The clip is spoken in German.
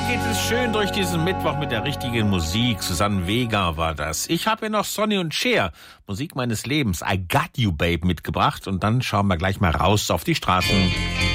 geht es schön durch diesen Mittwoch mit der richtigen Musik. Susanne Vega war das. Ich habe ja noch Sonny und Cher, Musik meines Lebens, I Got You Babe, mitgebracht. Und dann schauen wir gleich mal raus auf die Straßen.